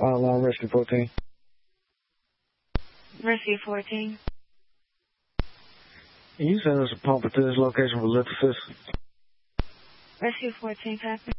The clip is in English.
Line Rescue 14. Rescue 14. Can you send us a pumper to this location for lift assist? Rescue 14, copy.